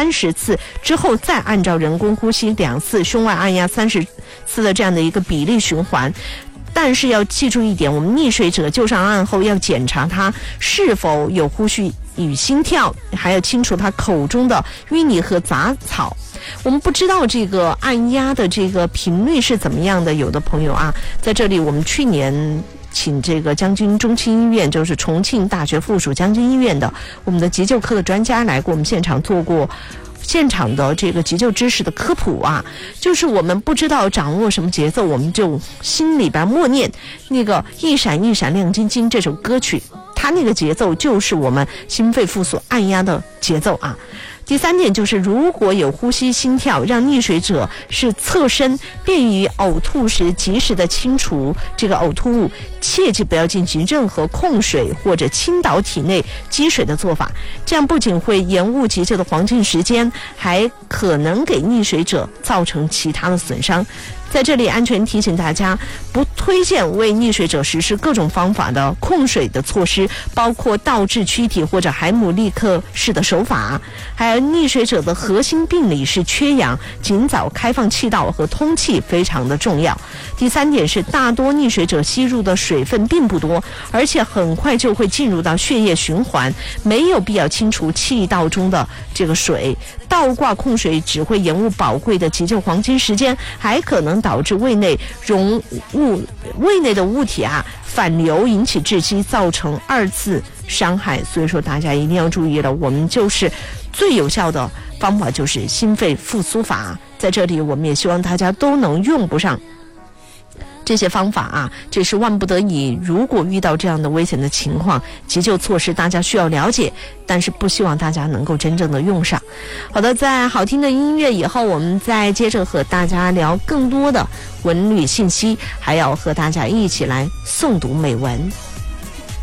30次之后，再按照人工呼吸2次，胸外按压30次的这样的一个比例循环。但是要记住一点，我们溺水者就上岸后要检查他是否有呼吸与心跳，还要清除他口中的淤泥和杂草。我们不知道这个按压的这个频率是怎么样的，有的朋友啊，在这里我们去年请这个将军中心医院，就是重庆大学附属将军医院的我们的急救科的专家来过我们现场做过现场的这个急救知识的科普啊，就是我们不知道掌握什么节奏，我们就心里边默念那个一闪一闪亮晶晶这首歌曲，它那个节奏就是我们心肺复苏按压的节奏啊。第3点就是，如果有呼吸心跳，让溺水者是侧身，便于呕吐时及时的清除这个呕吐物，切记不要进行任何控水或者倾倒体内积水的做法，这样不仅会延误急救的黄金时间，还可能给溺水者造成其他的损伤。在这里安全提醒大家，不推荐为溺水者实施各种方法的控水的措施，包括倒置躯体或者海姆立克式的手法。还有溺水者的核心病理是缺氧，尽早开放气道和通气非常的重要。第3点是，大多溺水者吸入的水分并不多，而且很快就会进入到血液循环，没有必要清除气道中的这个水。倒挂控水只会延误宝贵的急救黄金时间，还可能导致胃内的物体啊反流，引起窒息，造成2次伤害。所以说大家一定要注意了，我们就是最有效的方法就是心肺复苏法。在这里我们也希望大家都能用不上这些方法啊，这是万不得已，如果遇到这样的危险的情况，急救措施大家需要了解，但是不希望大家能够真正的用上。好的，在好听的音乐以后，我们再接着和大家聊更多的文旅信息，还要和大家一起来诵读美文。